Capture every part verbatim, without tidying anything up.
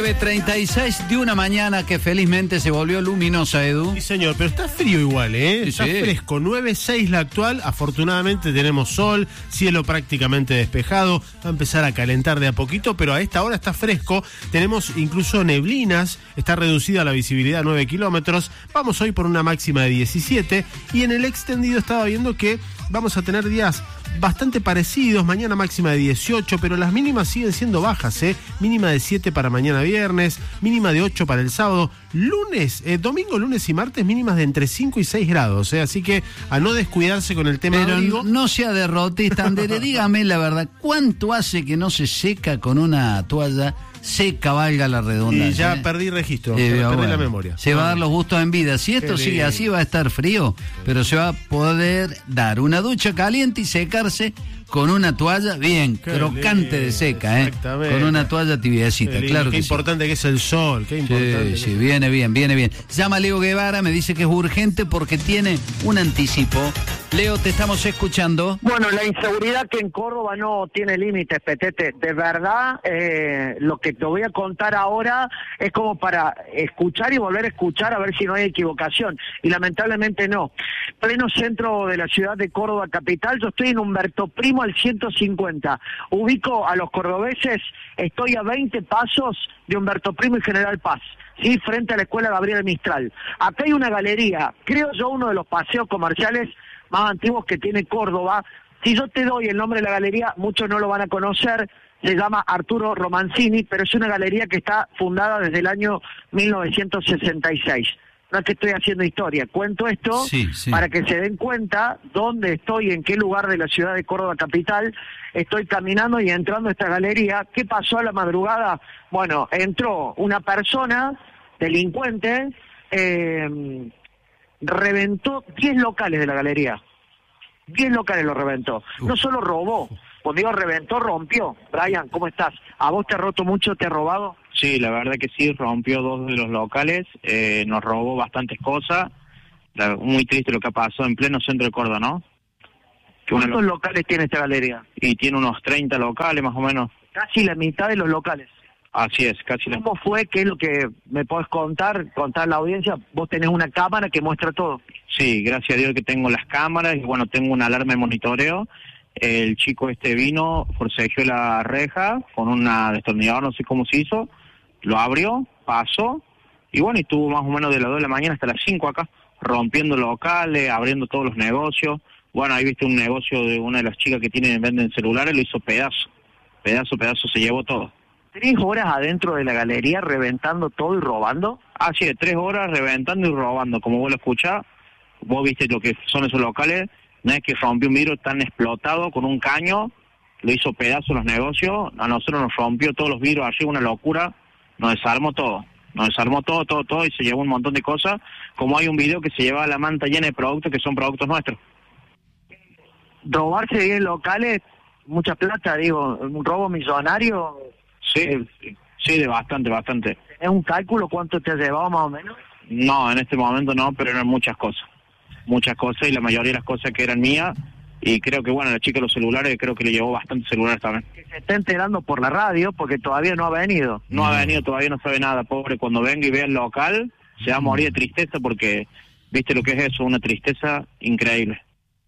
nueve treinta y seis de una mañana que felizmente se volvió luminosa, Edu. Sí, señor, pero está frío igual, ¿eh? Sí, está sí. fresco, nueve seis la actual. Afortunadamente tenemos sol, cielo prácticamente despejado. Va a empezar a calentar de a poquito, pero a esta hora está fresco. Tenemos incluso neblinas, está reducida la visibilidad a nueve kilómetros. Vamos hoy por una máxima de diecisiete. Y en el extendido estaba viendo que vamos a tener días bastante parecidos, mañana máxima de dieciocho, pero las mínimas siguen siendo bajas, ¿eh? Mínima de siete para mañana viernes, mínima de ocho para el sábado, lunes, eh, domingo, lunes y martes mínimas de entre cinco y seis grados, ¿eh? Así que a no descuidarse con el tema Pero abrigo. no sea derrotista, Andere, dígame la verdad, ¿cuánto hace que no se seca con una toalla seca, valga la redundancia? Y ya ¿eh? perdí registro, Eh, perdí bueno, la memoria. Se va a dar los gustos en vida. Si esto Qué sigue lindo. así va a estar frío, pero se va a poder dar una ducha caliente y secarse con una toalla bien Qué crocante de lindo, seca, ¿eh? exactamente. Con una toalla tibiecita, Qué lindo, claro qué que sí. importante que es el sol, qué importante. Sí, que sí, es- viene bien, viene bien. Llama Leo Guevara, me dice que es urgente porque tiene un anticipo. Leo, te estamos escuchando. Bueno, la inseguridad que en Córdoba no tiene límites, Petete. De verdad, eh, lo que te voy a contar ahora es como para escuchar y volver a escuchar a ver si no hay equivocación. Y lamentablemente no. Pleno centro de la ciudad de Córdoba capital, yo estoy en Humberto Primo al ciento cincuenta. Ubico a los cordobeses, estoy a veinte pasos de Humberto Primo y General Paz. Sí, frente a la escuela Gabriel Mistral. Acá hay una galería, creo yo uno de los paseos comerciales más antiguos que tiene Córdoba. Si yo te doy el nombre de la galería, muchos no lo van a conocer, se llama Arturo Romancini, pero es una galería que está fundada desde el año mil novecientos sesenta y seis. No es que estoy haciendo historia, cuento esto Sí, sí. para que se den cuenta dónde estoy, en qué lugar de la ciudad de Córdoba capital. Estoy caminando y entrando a esta galería. ¿Qué pasó a la madrugada? Bueno, entró una persona, delincuente, eh, reventó diez locales de la galería. diez locales lo reventó. No solo robó, cuando digo reventó, rompió. Brian, ¿cómo estás? ¿A vos te ha roto mucho, te ha robado? Sí, la verdad que sí, rompió dos de los locales, eh, nos robó bastantes cosas. La- muy triste lo que ha pasado en pleno centro de Córdoba, ¿no? Que uno ¿Cuántos lo- locales tiene esta galería? y tiene unos treinta locales más o menos. Casi la mitad de los locales. Así es, casi la... ¿Cómo fue? ¿Qué es lo que me podés contar? Contar a la audiencia. Vos tenés una cámara que muestra todo. Sí, gracias a Dios que tengo las cámaras y bueno, tengo una alarma de monitoreo. El chico este vino, forcejeó la reja con un destornillador, no sé cómo se hizo, lo abrió, pasó y bueno, y estuvo más o menos de las dos de la mañana hasta las cinco acá, rompiendo locales, abriendo todos los negocios. Bueno, ahí viste un negocio de una de las chicas que tienen venden celulares, lo hizo pedazo, pedazo, pedazo, se llevó todo. ¿Tres horas adentro de la galería reventando todo y robando? Así de tres horas reventando y robando, como vos lo escuchás, vos viste lo que son esos locales, no es que rompió un vidrio tan explotado con un caño, lo hizo pedazo los negocios, a nosotros nos rompió todos los vidrios arriba, una locura, nos desarmó todo, nos desarmó todo, todo, todo y se llevó un montón de cosas, como hay un video que se lleva la manta llena de productos que son productos nuestros. Robarse diez locales, mucha plata, digo, un robo millonario. Sí, sí, de bastante, bastante. ¿Es un cálculo cuánto te ha llevado más o menos? No, en este momento no, pero eran muchas cosas, muchas cosas y la mayoría de las cosas que eran mías y creo que bueno, la chica de los celulares creo que le llevó bastantes celulares también. Que se está enterando por la radio porque todavía no ha venido. No ha venido, todavía no sabe nada, pobre, cuando venga y vea el local se va a morir de tristeza porque viste lo que es eso, una tristeza increíble.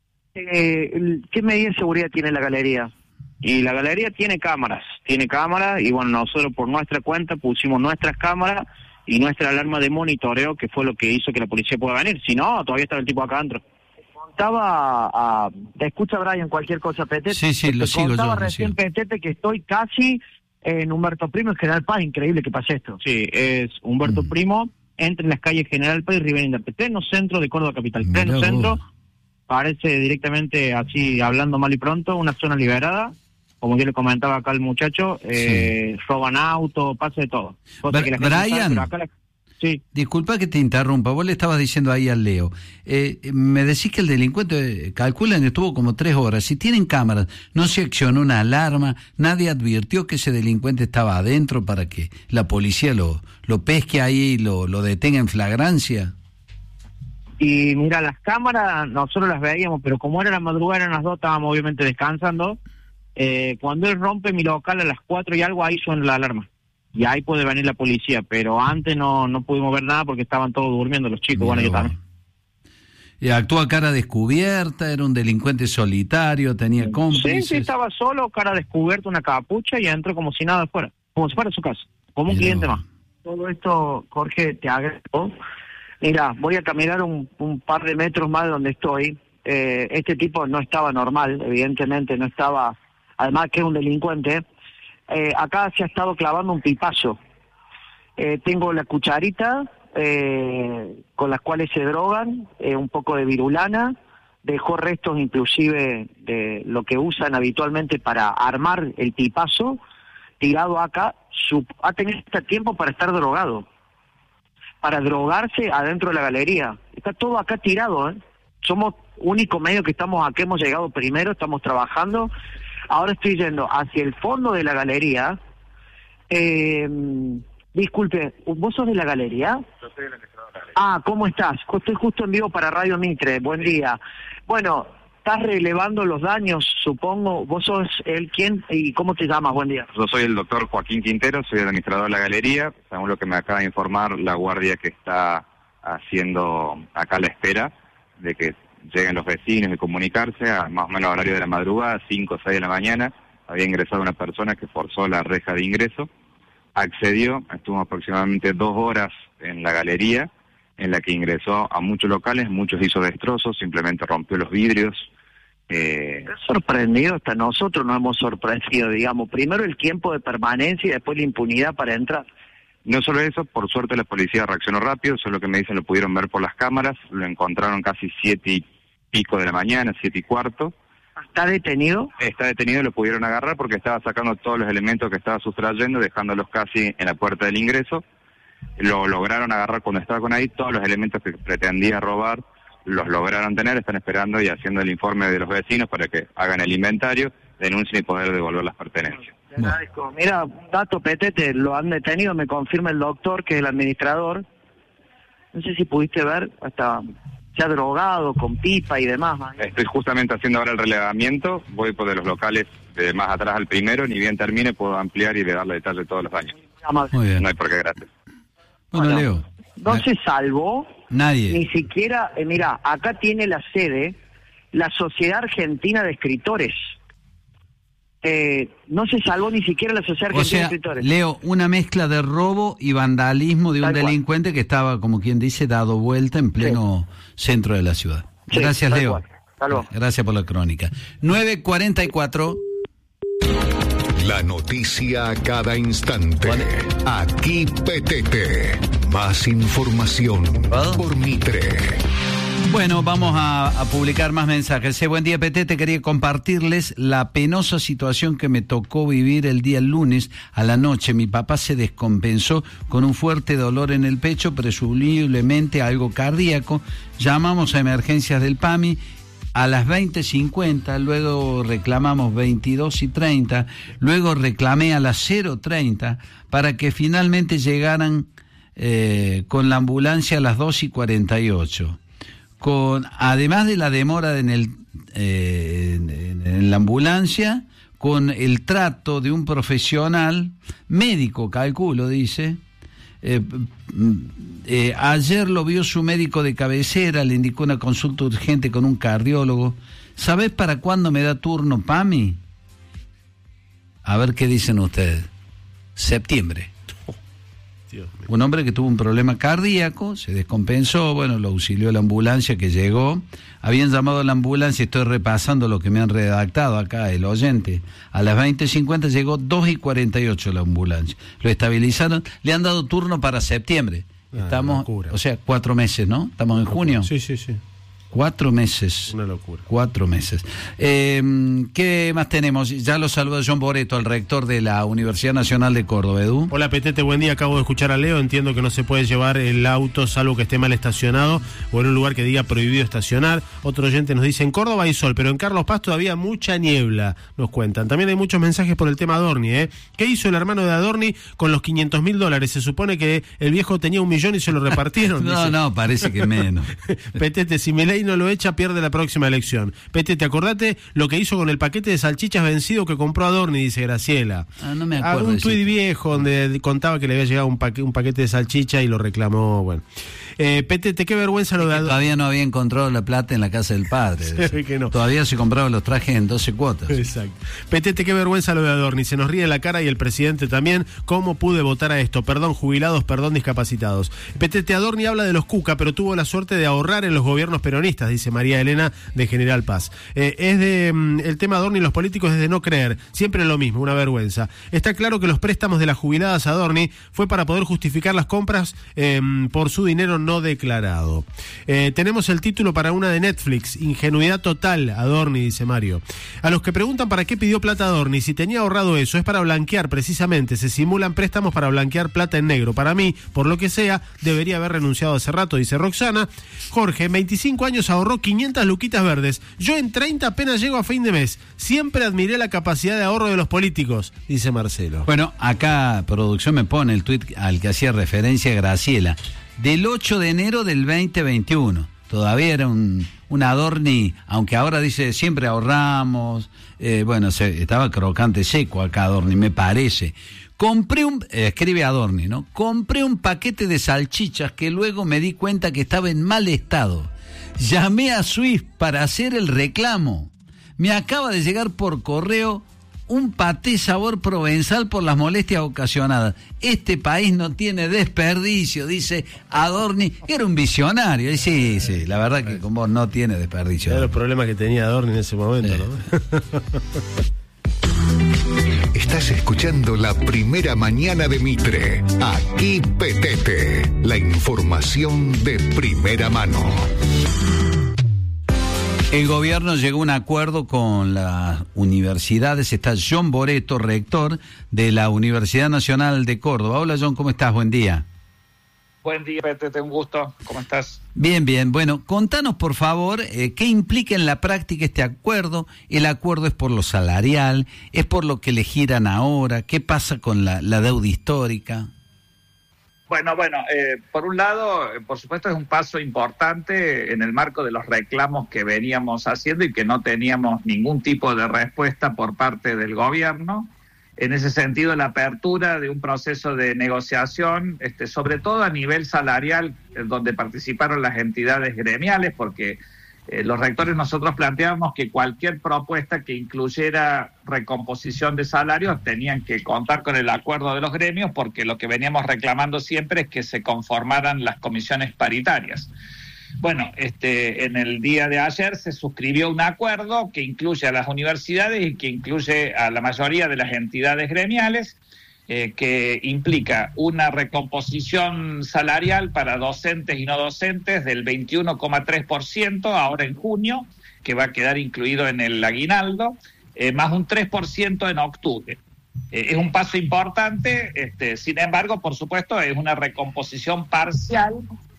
Eh, ¿Qué medida de seguridad tiene la galería? Y la galería tiene cámaras, tiene cámaras y bueno, nosotros por nuestra cuenta pusimos nuestras cámaras y nuestra alarma de monitoreo que fue lo que hizo que la policía pueda venir, si no, todavía estaba el tipo acá adentro. Contaba a... Te escucha Brian cualquier cosa, Petete. Sí, sí, lo Te sigo contaba yo, lo recién, sigo. Petete, que estoy casi en Humberto Primo en General Paz. Increíble que pase esto. Sí, es Humberto Mm. Primo, entre las calles General Paz y Rivera Independiente, pleno centro de Córdoba capital, Mirá pleno vos. centro, parece directamente así, hablando mal y pronto, una zona liberada, como yo le comentaba acá al muchacho, eh, roban autos, pasa de todo. Cosa Bra- que la gente sabe, Brian. pero acá la- Sí, Disculpa que te interrumpa, vos le estabas diciendo ahí al Leo, eh, me decís que el delincuente, eh, calculan que estuvo como tres horas, si tienen cámaras, no se accionó una alarma, nadie advirtió que ese delincuente estaba adentro para que la policía lo, lo pesque ahí y lo, lo detenga en flagrancia. y mira, las cámaras nosotros las veíamos, pero como era la madrugada, eran las dos, estábamos obviamente descansando. Eh, cuando él rompe mi local a las cuatro y algo, ahí suena la alarma. y ahí puede venir la policía, pero antes no no pudimos ver nada porque estaban todos durmiendo los chicos, bueno, yo también. Y actúa cara descubierta, era un delincuente solitario, tenía cómplices. Sí, sí, estaba solo, cara descubierta, una capucha, y entró como si nada fuera, como si fuera su casa, como un Pero... cliente más. Todo esto, Jorge, te agrego. Mira, voy a caminar un, un par de metros más de donde estoy. Eh, este tipo no estaba normal, evidentemente no estaba, además que es un delincuente. Eh, acá se ha estado clavando un pipazo. Eh, tengo la cucharita eh, con las cuales se drogan, eh, un poco de virulana, dejó restos inclusive de lo que usan habitualmente para armar el pipazo, tirado acá. Su, ha tenido este tiempo para estar drogado, para drogarse adentro de la galería. Está todo acá tirado, ¿eh? Somos único medio que estamos acá, hemos llegado primero, estamos trabajando. Ahora estoy yendo hacia el fondo de la galería. Eh, disculpe, ¿vos sos de la galería? Yo soy el administrador de la galería. Ah, ¿cómo estás? Estoy justo en vivo para Radio Mitre, buen día. Bueno, estás relevando los daños, supongo. ¿Vos sos el quién y cómo te llamas? Buen día. Yo soy el doctor Joaquín Quintero, soy el administrador de la galería. Según lo que me acaba de informar la guardia que está haciendo acá la espera de que lleguen los vecinos y comunicarse, a más o menos horario de la madrugada, cinco o seis de la mañana, había ingresado una persona que forzó la reja de ingreso, accedió, estuvo aproximadamente dos horas en la galería, en la que ingresó a muchos locales, muchos hizo destrozos, simplemente rompió los vidrios. Eh... Sorprendido, hasta nosotros nos hemos sorprendido, digamos, primero el tiempo de permanencia y después la impunidad para entrar. No solo eso, por suerte la policía reaccionó rápido, solo que me dicen lo pudieron ver por las cámaras, lo encontraron casi siete y pico de la mañana, siete y cuarto. ¿Está detenido? Está detenido, lo pudieron agarrar porque estaba sacando todos los elementos que estaba sustrayendo, dejándolos casi en la puerta del ingreso. Lo lograron agarrar cuando estaba con ahí, todos los elementos que pretendía robar los lograron tener, están esperando y haciendo el informe de los vecinos para que hagan el inventario, denuncien y poder devolver las pertenencias. Bueno. Mira, dato petete, lo han detenido, me confirma el doctor, que es el administrador. No sé si pudiste ver, hasta se ha drogado con pipa y demás. Man. Estoy justamente haciendo ahora el relevamiento, voy por de los locales de más atrás al primero, ni bien termine puedo ampliar y le darle detalle de todos los daños. Muy bien. No hay por qué, gracias. Bueno, bueno, Leo. No se salvó. Nadie. Ni siquiera, eh, mira, acá tiene la sede la Sociedad Argentina de Escritores. Eh, no se salvó ni siquiera la Sociedad Argentina o sea, de Escritores. Leo, una mezcla de robo y vandalismo de un Tal delincuente cual. que estaba, como quien dice, dado vuelta en pleno sí. centro de la ciudad. Sí, Gracias, Leo. Gracias por la crónica. nueve cuarenta y cuatro. La noticia a cada instante. Vale. Aquí P T T. Más información ¿Ah? por Mitre. Bueno, vamos a, a publicar más mensajes. Eh, buen día, P T T. Quería compartirles la penosa situación que me tocó vivir el día lunes a la noche. Mi papá se descompensó con un fuerte dolor en el pecho, presumiblemente algo cardíaco. Llamamos a emergencias del P A M I a las veinte cincuenta, luego reclamamos veintidós y treinta, luego reclamé a las cero treinta para que finalmente llegaran eh, con la ambulancia a las dos y cuarenta y ocho. Con, además de la demora en, el, eh, en, en la ambulancia, con el trato de un profesional médico, calculo, dice. Eh, eh, ayer lo vio su médico de cabecera, le indicó una consulta urgente con un cardiólogo. ¿Sabés para cuándo me da turno P A M I? A ver qué dicen ustedes. Septiembre. Un hombre que tuvo un problema cardíaco, se descompensó, bueno, lo auxilió la ambulancia que llegó. Habían llamado a la ambulancia, estoy repasando lo que me han redactado acá, el oyente. A las veinte cincuenta llegó dos y cuarenta y ocho la ambulancia. Lo estabilizaron, le han dado turno para septiembre. Ah, Estamos, o sea, cuatro meses, ¿no? Estamos en junio. Sí, sí, sí. Cuatro meses. Una locura. Cuatro meses. Eh, ¿Qué más tenemos? Ya lo saluda John Boreto, el rector de la Universidad Nacional de Córdoba. Edu. Hola, Petete, buen día. Acabo de escuchar a Leo. Entiendo que no se puede llevar el auto salvo que esté mal estacionado o en un lugar que diga prohibido estacionar. Otro oyente nos dice, en Córdoba hay sol, pero en Carlos Paz todavía mucha niebla, nos cuentan. También hay muchos mensajes por el tema Adorni, ¿eh? ¿Qué hizo el hermano de Adorni con los quinientos mil dólares? Se supone que el viejo tenía un millón y se lo repartieron. no, dice. no, parece que menos. Petete, si Milei ley no lo echa, pierde la próxima elección. Petete, acordate lo que hizo con el paquete de salchichas vencido que compró Adorni, dice Graciela. Ah, no me acuerdo. Ah, un tuit viejo donde contaba que le había llegado un, paque, un paquete de salchicha y lo reclamó, bueno. Eh, Petete, qué vergüenza lo de Adorni. Todavía no había encontrado la plata en la casa del padre. Sí, que no. Todavía se compraban los trajes en doce cuotas. Exacto. Petete, qué vergüenza lo de Adorni. Se nos ríe la cara y el presidente también. ¿Cómo pude votar a esto? Perdón, jubilados, perdón, discapacitados. Petete, Adorni habla de los Cuca, pero tuvo la suerte de ahorrar en los gobiernos peronistas, dice María Elena de General Paz. Eh, es de mm, el tema Adorni y los políticos es de no creer. Siempre lo mismo, una vergüenza. Está claro que los préstamos de las jubiladas a Adorni fue para poder justificar las compras eh, por su dinero no declarado. Eh, tenemos el título para una de Netflix, Ingenuidad total, Adorni, dice Mario. A los que preguntan para qué pidió plata Adorni, si tenía ahorrado eso, es para blanquear precisamente, se simulan préstamos para blanquear plata en negro. Para mí, por lo que sea, debería haber renunciado hace rato, dice Roxana. Jorge, en veinticinco años ahorró quinientas luquitas verdes. Yo en treinta apenas llego a fin de mes. Siempre admiré la capacidad de ahorro de los políticos, dice Marcelo. Bueno, acá producción me pone el tuit al que hacía referencia Graciela. Del ocho de enero del veinte veintiuno. Todavía era un, un Adorni, aunque ahora dice siempre ahorramos. Eh, bueno, se, estaba crocante seco acá Adorni, me parece. Compré un, eh, escribe Adorni, ¿no? Compré un paquete de salchichas que luego me di cuenta que estaba en mal estado. Llamé a Swift para hacer el reclamo. Me acaba de llegar por correo un paté sabor provenzal por las molestias ocasionadas. Este país no tiene desperdicio, dice Adorni, que era un visionario. Y sí, sí, la verdad que con vos no tiene desperdicio. Era los problemas que tenía Adorni en ese momento, sí. ¿no? Estás escuchando La Primera Mañana de Mitre. Aquí Petete, la información de primera mano. El gobierno llegó a un acuerdo con las universidades. Está John Boreto, rector de la Universidad Nacional de Córdoba. Hola John, ¿cómo estás? Buen día. Buen día, Petete, un gusto. ¿Cómo estás? Bien, bien. Bueno, contanos por favor eh, qué implica en la práctica este acuerdo. El acuerdo es por lo salarial, es por lo que le giran ahora. ¿Qué pasa con la, la deuda histórica? Bueno, bueno, eh, por un lado, eh, por supuesto es un paso importante en el marco de los reclamos que veníamos haciendo y que no teníamos ningún tipo de respuesta por parte del gobierno. En ese sentido, la apertura de un proceso de negociación, este, sobre todo a nivel salarial, eh, donde participaron las entidades gremiales, porque eh, los rectores nosotros planteábamos que cualquier propuesta que incluyera recomposición de salarios tenían que contar con el acuerdo de los gremios, porque lo que veníamos reclamando siempre es que se conformaran las comisiones paritarias. Bueno, este, en el día de ayer se suscribió un acuerdo que incluye a las universidades y que incluye a la mayoría de las entidades gremiales, eh, que implica una recomposición salarial para docentes y no docentes del veintiuno coma tres por ciento ahora en junio, que va a quedar incluido en el aguinaldo, eh, más un tres por ciento en octubre. Eh, es un paso importante, este, sin embargo, por supuesto, es una recomposición parcial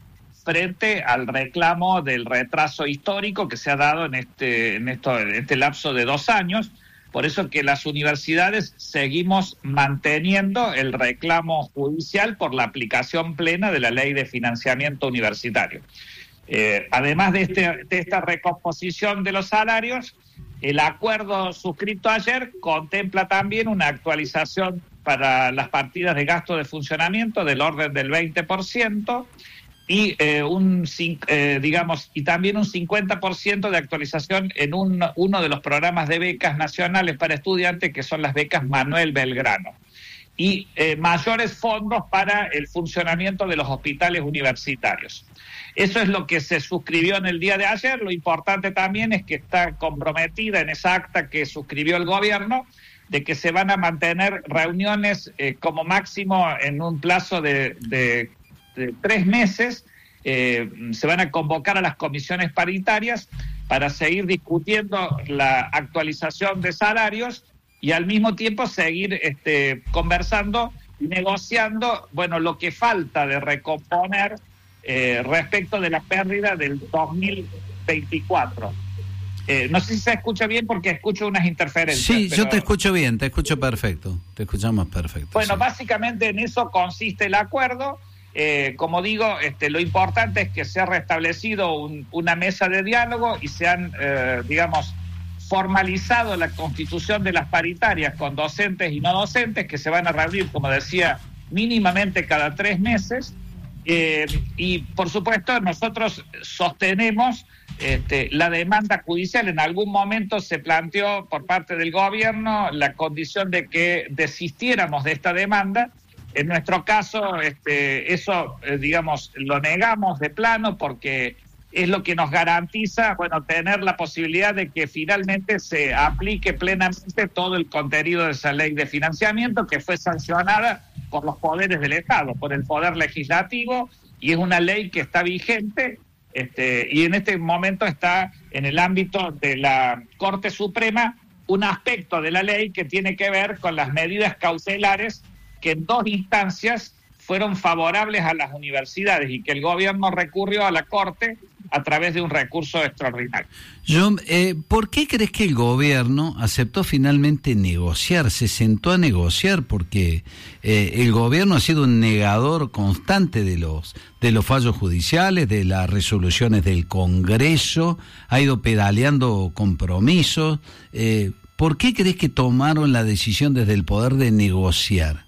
frente al reclamo del retraso histórico que se ha dado en este, en esto, en este lapso de dos años. Por eso que las universidades seguimos manteniendo el reclamo judicial por la aplicación plena de la Ley de Financiamiento Universitario. Eh, además de, este, de esta recomposición de los salarios, el acuerdo suscrito ayer contempla también una actualización para las partidas de gasto de funcionamiento del orden del veinte por ciento, y eh, un eh, digamos y también un cincuenta por ciento de actualización en un, uno de los programas de becas nacionales para estudiantes, que son las becas Manuel Belgrano, y eh, mayores fondos para el funcionamiento de los hospitales universitarios. Eso es lo que se suscribió en el día de ayer. Lo importante también es que está comprometida en esa acta que suscribió el gobierno, de que se van a mantener reuniones eh, como máximo en un plazo de, de de tres meses, eh, se van a convocar a las comisiones paritarias para seguir discutiendo la actualización de salarios y al mismo tiempo seguir este, conversando y negociando, bueno, lo que falta de recomponer eh, respecto de la pérdida del dos mil veinticuatro. Eh, no sé si se escucha bien porque escucho unas interferencias. Sí, pero... yo te escucho bien, te escucho perfecto, te escuchamos perfecto. Bueno, sí. Básicamente en eso consiste el acuerdo. eh, como digo, este, lo importante es que se ha restablecido un, una mesa de diálogo y se han, eh, digamos, formalizado la constitución de las paritarias con docentes y no docentes, que se van a reunir, como decía, mínimamente cada tres meses. Eh, y, por supuesto, nosotros sostenemos este, la demanda judicial. En algún momento se planteó por parte del gobierno la condición de que desistiéramos de esta demanda. En nuestro caso, este, eso, eh, digamos, lo negamos de plano porque es lo que nos garantiza, bueno, tener la posibilidad de que finalmente se aplique plenamente todo el contenido de esa ley de financiamiento que fue sancionada por los poderes del Estado, por el Poder Legislativo, y es una ley que está vigente, este, y en este momento está en el ámbito de la Corte Suprema un aspecto de la ley que tiene que ver con las medidas cautelares que en dos instancias fueron favorables a las universidades y que el gobierno recurrió a la Corte a través de un recurso extraordinario. John, eh, ¿por qué crees que el gobierno aceptó finalmente negociar, se sentó a negociar? Porque eh, el gobierno ha sido un negador constante de los de los fallos judiciales, de las resoluciones del Congreso, ha ido pedaleando compromisos. Eh, ¿Por qué crees que tomaron la decisión desde el poder de negociar?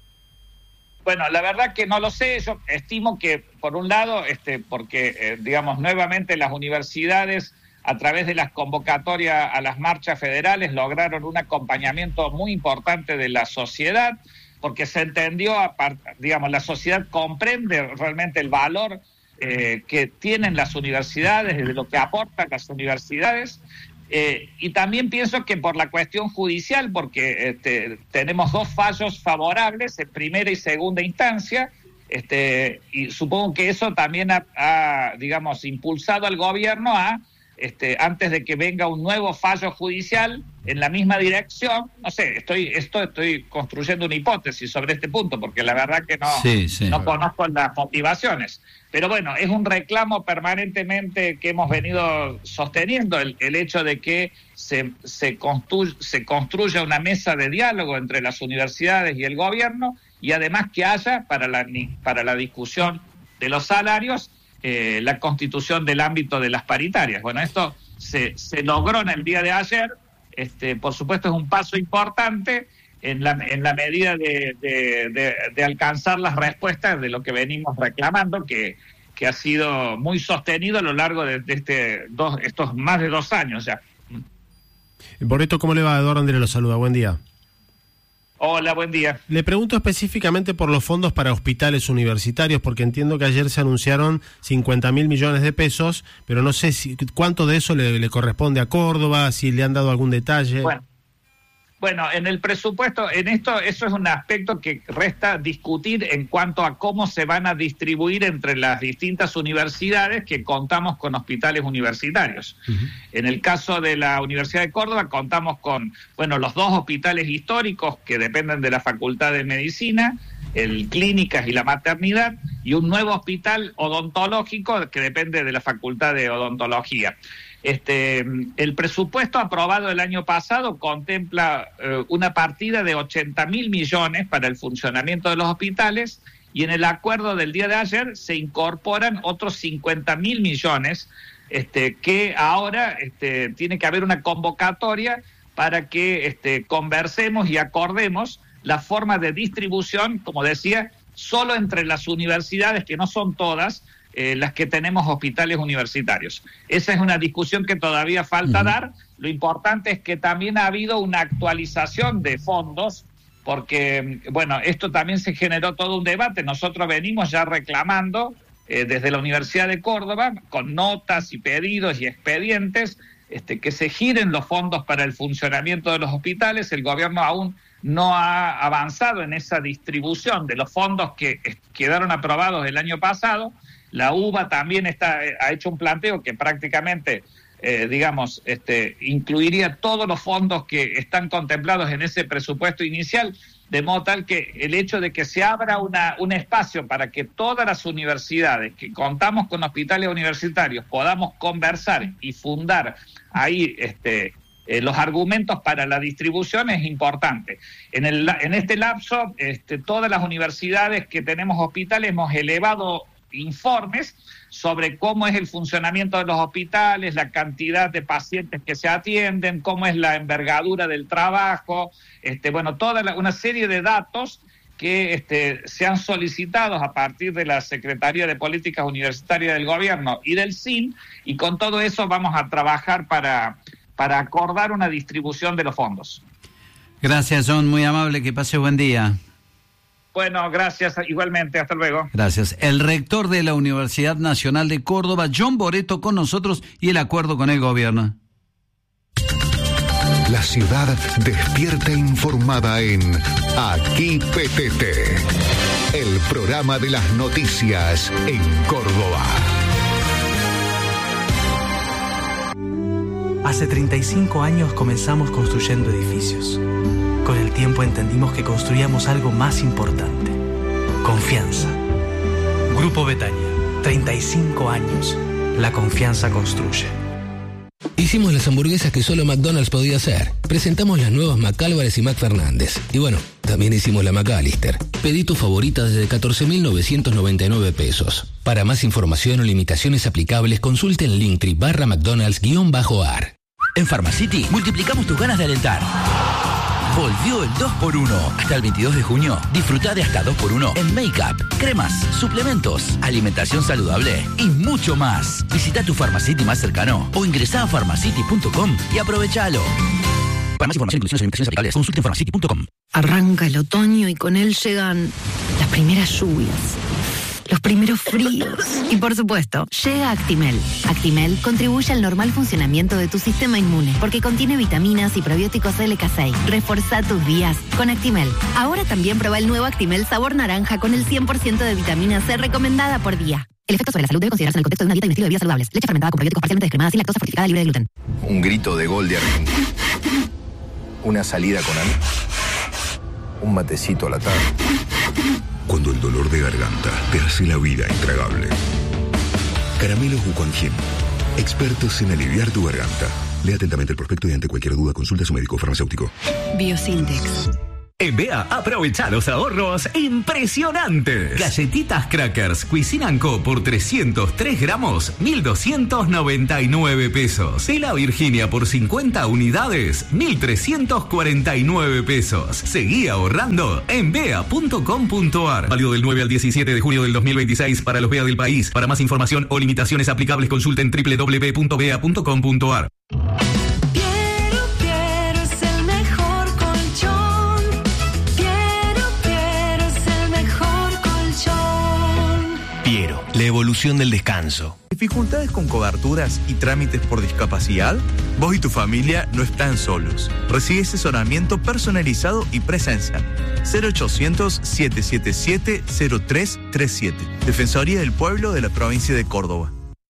Bueno, la verdad que no lo sé. Yo estimo que, por un lado, este, porque, eh, digamos, nuevamente las universidades, a través de las convocatorias a las marchas federales, lograron un acompañamiento muy importante de la sociedad, porque se entendió, digamos, la sociedad comprende realmente el valor eh, que tienen las universidades, de lo que aportan las universidades. Eh, y también pienso que por la cuestión judicial, porque este, tenemos dos fallos favorables en primera y segunda instancia, este, y supongo que eso también ha, ha digamos, impulsado al gobierno a, este, antes de que venga un nuevo fallo judicial en la misma dirección, no sé, estoy, esto estoy construyendo una hipótesis sobre este punto, porque la verdad que no, sí, sí. no conozco las motivaciones. Pero bueno, es un reclamo permanentemente que hemos venido sosteniendo, el, el hecho de que se, se, constru, se construya una mesa de diálogo entre las universidades y el gobierno, y además que haya, para la, para la discusión de los salarios, eh, la constitución del ámbito de las paritarias. Bueno, esto se, se logró en el día de ayer. Este, por supuesto, es un paso importante en la, en la medida de, de, de, de alcanzar las respuestas de lo que venimos reclamando, que, que ha sido muy sostenido a lo largo de, de este dos, estos más de dos años ya. Por esto, ¿cómo le va? Eduardo Andrés lo saluda, buen día. Hola, buen día. Le pregunto específicamente por los fondos para hospitales universitarios, porque entiendo que ayer se anunciaron cincuenta mil millones de pesos, pero no sé si cuánto de eso le, le corresponde a Córdoba, si le han dado algún detalle. Bueno. Bueno, en el presupuesto, en esto, eso es un aspecto que resta discutir en cuanto a cómo se van a distribuir entre las distintas universidades que contamos con hospitales universitarios. Uh-huh. En el caso de la Universidad de Córdoba contamos con, bueno, los dos hospitales históricos que dependen de la Facultad de Medicina, el Clínicas y la Maternidad, y un nuevo hospital odontológico que depende de la Facultad de Odontología. Este, el presupuesto aprobado el año pasado contempla eh, una partida de ochenta mil millones para el funcionamiento de los hospitales, y en el acuerdo del día de ayer se incorporan otros cincuenta mil millones, este, que ahora este, tiene que haber una convocatoria para que este, conversemos y acordemos la forma de distribución, como decía, solo entre las universidades, que no son todas, Eh, las que tenemos hospitales universitarios. Esa es una discusión que todavía falta uh-huh. dar. Lo importante es que también ha habido una actualización de fondos, porque, bueno, esto también se generó todo un debate. Nosotros venimos ya reclamando eh, desde la Universidad de Córdoba, con notas y pedidos y expedientes, este, que se giren los fondos para el funcionamiento de los hospitales. El gobierno aún no ha avanzado en esa distribución de los fondos que eh, quedaron aprobados el año pasado. La U B A también está, ha hecho un planteo que prácticamente, eh, digamos, este, incluiría todos los fondos que están contemplados en ese presupuesto inicial, de modo tal que el hecho de que se abra una, un espacio para que todas las universidades que contamos con hospitales universitarios podamos conversar y fundar ahí este, eh, los argumentos para la distribución es importante. En, el, en este lapso, este, todas las universidades que tenemos hospitales hemos elevado informes sobre cómo es el funcionamiento de los hospitales, la cantidad de pacientes que se atienden, cómo es la envergadura del trabajo, este, bueno, toda la, una serie de datos que este, se han solicitado a partir de la Secretaría de Políticas Universitarias del Gobierno y del S I N, y con todo eso vamos a trabajar para, para acordar una distribución de los fondos. Gracias, John, muy amable, que pase buen día. Bueno, gracias, igualmente, hasta luego. Gracias. El rector de la Universidad Nacional de Córdoba, John Boretto, con nosotros y el acuerdo con el gobierno. La ciudad despierta informada en Aquí P T T, el programa de las noticias en Córdoba. Hace treinta y cinco años comenzamos construyendo edificios. Con el tiempo entendimos que construíamos algo más importante: confianza. Grupo Betania, treinta y cinco años. La confianza construye. Hicimos las hamburguesas que solo McDonald's podía hacer. Presentamos las nuevas McAlvarez y McFernández. Y bueno, también hicimos la McAllister. Pedí tu favorita desde catorce mil novecientos noventa y nueve pesos. Para más información o limitaciones aplicables, consulte en Linktree barra McDonald's-ar. En Pharmacity multiplicamos tus ganas de alentar. Volvió el dos por uno. Hasta el veintidós de junio, disfruta de hasta dos por uno en make-up, cremas, suplementos, alimentación saludable y mucho más. Visita tu Pharmacity más cercano o ingresá a pharmacity punto com y aprovechalo. Para más información, inclusiones y limitaciones aplicables, consulte en pharmacity punto com. Arranca el otoño y con él llegan las primeras lluvias, los primeros fríos. Y por supuesto, llega Actimel. Actimel contribuye al normal funcionamiento de tu sistema inmune porque contiene vitaminas y probióticos L K seis. Reforzá tus días con Actimel. Ahora también prueba el nuevo Actimel sabor naranja con el cien por ciento de vitamina C recomendada por día. El efecto sobre la salud debe considerarse en el contexto de una dieta y un estilo de vida saludables. Leche fermentada con probióticos parcialmente descremada sin lactosa fortificada libre de gluten. Un grito de gol de Argentina. Una salida con amigos. Un matecito a la tarde. Cuando el dolor de garganta te hace la vida intragable. Caramelos Wuquanjin, expertos en aliviar tu garganta. Lea atentamente el prospecto y ante cualquier duda consulta a su médico farmacéutico. Biosintex. En B A, aprovecha los ahorros impresionantes. Galletitas Crackers Cuisine Co por trescientos tres gramos, mil doscientos noventa y nueve pesos. Tela Virginia por cincuenta unidades, mil trescientos cuarenta y nueve pesos. Seguí ahorrando en bea punto com punto ar. Válido del nueve al diecisiete de junio del dos mil veintiséis para los B A del país. Para más información o limitaciones aplicables, consulten doble u doble u doble u punto bea punto com punto ar. Piero, la evolución del descanso. ¿Dificultades con coberturas y trámites por discapacidad? Vos y tu familia no están solos. Recibe asesoramiento personalizado y presencial. cero ochocientos, siete siete siete, cero tres tres siete. Defensoría del Pueblo de la Provincia de Córdoba.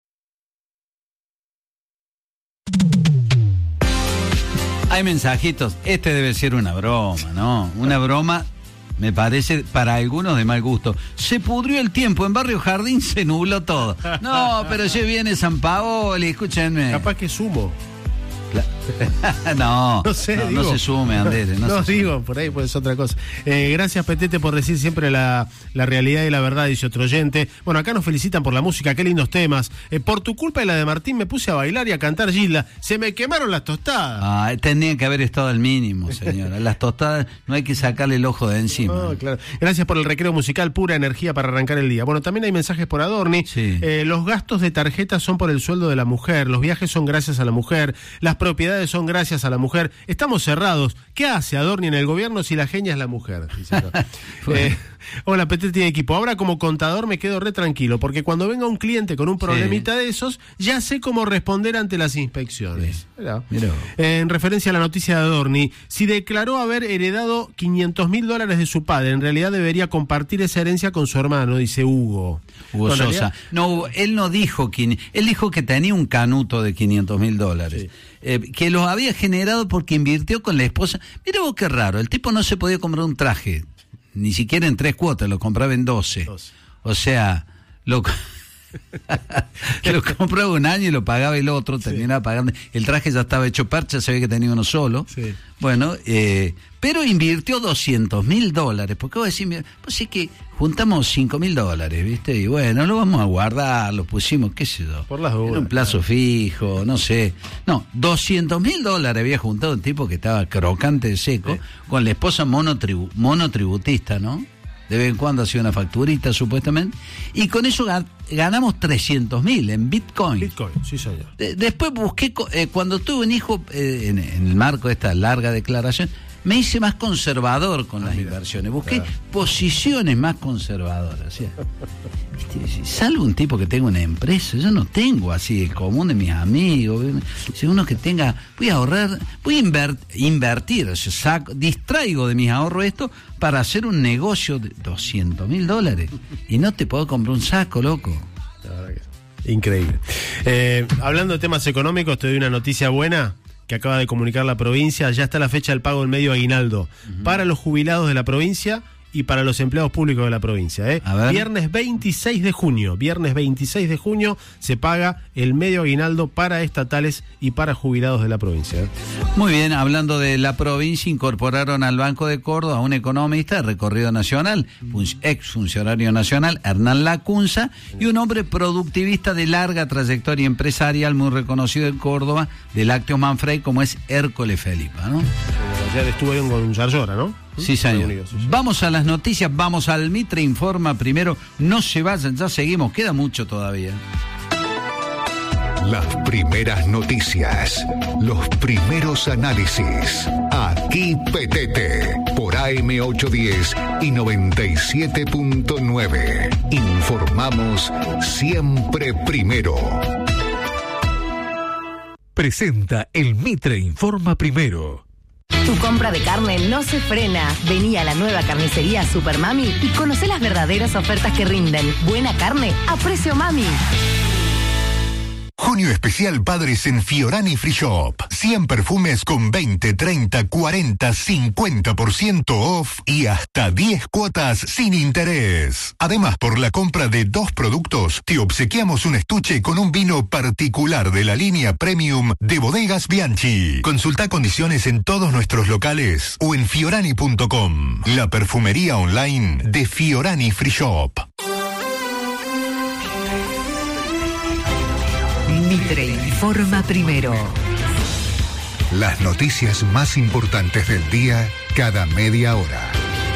Hay mensajitos. Este debe ser una broma, ¿no? Una broma... Me parece para algunos de mal gusto. Se pudrió el tiempo, en Barrio Jardín se nubló todo. No, pero ya viene San Paoli, escúchenme. Capaz que sumo. La... no, no, sé, no, digo, no se sume, Andrés. No, no se digo, sume. Por ahí puede ser otra cosa. Eh, gracias, Petete, por decir siempre la, la realidad y la verdad, dice otro oyente. Bueno, acá nos felicitan por la música, qué lindos temas. Eh, por tu culpa y la de Martín me puse a bailar y a cantar Gilda. Se me quemaron las tostadas. Ah, tenía que haber estado al mínimo, señora. Las tostadas no hay que sacarle el ojo de encima. No, claro. Gracias por el recreo musical, pura energía para arrancar el día. Bueno, también hay mensajes por Adorni. Sí. Eh, los gastos de tarjeta son por el sueldo de la mujer, los viajes son gracias a la mujer, las propiedades son gracias a la mujer. Estamos cerrados. ¿Qué hace Adorni en el gobierno si la genia es la mujer? Dice, no. eh, hola, Petete y equipo. Ahora como contador me quedo re tranquilo, porque cuando venga un cliente con un problemita sí. de esos, ya sé cómo responder ante las inspecciones. Sí. Mirá. Mirá. Eh, en referencia a la noticia de Adorni, si declaró haber heredado quinientos mil dólares de su padre, en realidad debería compartir esa herencia con su hermano, dice Hugo. Hugo Sosa. Realidad... No, él no dijo, él dijo que tenía un canuto de quinientos mil dólares. Sí. Eh, que los había generado porque invirtió con la esposa. Mira vos qué raro, el tipo no se podía comprar un traje, ni siquiera en tres cuotas, lo compraba en doce. doce. O sea, lo... Lo compraba un año y lo pagaba el otro, sí. Terminaba pagando. El traje ya estaba hecho parcha, se ve que tenía uno solo. Sí. Bueno, eh, pero invirtió doscientos mil dólares, porque vos decís, pues sí que juntamos cinco mil dólares, ¿viste? Y bueno, lo vamos a guardar, lo pusimos, qué sé yo. Por las dudas. Era un plazo claro. fijo, no sé. No, doscientos mil dólares había juntado un tipo que estaba crocante de seco, ¿eh? Con la esposa monotribu, monotributista, ¿no? De vez en cuando hacía una facturita, supuestamente. Y con eso ga- ganamos trescientos mil en Bitcoin. Bitcoin, sí, señor. De- después busqué, eh, cuando tuve un hijo, eh, en, en el marco de esta larga declaración, me hice más conservador con ah, las mira, inversiones. Busqué claro. posiciones más conservadoras. O sea, este, salvo un tipo que tenga una empresa, yo no tengo así el común de mis amigos. Si uno que tenga, voy a ahorrar, voy a inver, invertir, o sea, saco, distraigo de mis ahorros esto para hacer un negocio de doscientos mil dólares. Y no te puedo comprar un saco, loco. La verdad que increíble. Eh, hablando de temas económicos, te doy una noticia buena que acaba de comunicar la provincia. Ya está la fecha del pago del medio aguinaldo uh-huh. para los jubilados de la provincia y para los empleados públicos de la provincia. ¿eh? Viernes veintiséis de junio, viernes veintiséis de junio se paga el medio aguinaldo para estatales y para jubilados de la provincia. ¿eh? Muy bien, hablando de la provincia, incorporaron al Banco de Córdoba a un economista de recorrido nacional, fun- ex funcionario nacional, Hernán Lacunza, y un hombre productivista de larga trayectoria empresarial, muy reconocido en Córdoba, de Lácteos Manfrey, como es Hércules Felipa, ¿no? Ayer estuve con Yarlora, ¿no? Sí, señor. Unidos, sí, sí. Vamos a las noticias, vamos al Mitre Informa primero. No se vayan, ya seguimos, queda mucho todavía. Las primeras noticias, los primeros análisis. Aquí P T T, por A M ochocientos diez y noventa y siete punto nueve. Informamos siempre primero. Presenta el Mitre Informa primero. Tu compra de carne no se frena. Vení a la nueva carnicería Super Mami y conocé las verdaderas ofertas que rinden. Buena carne a precio mami. Junio especial Padres en Fiorani Free Shop. cien perfumes con veinte, treinta, cuarenta, cincuenta por ciento off y hasta diez cuotas sin interés. Además, por la compra de dos productos, te obsequiamos un estuche con un vino particular de la línea Premium de Bodegas Bianchi. Consulta condiciones en todos nuestros locales o en fiorani punto com. La perfumería online de Fiorani Free Shop. Mitre Informa primero. Las noticias más importantes del día cada media hora.